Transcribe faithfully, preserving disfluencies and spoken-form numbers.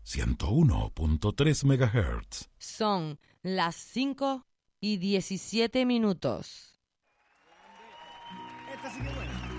ciento uno punto tres megahertz. Son las cinco y diecisiete minutos. Esta sí que buena.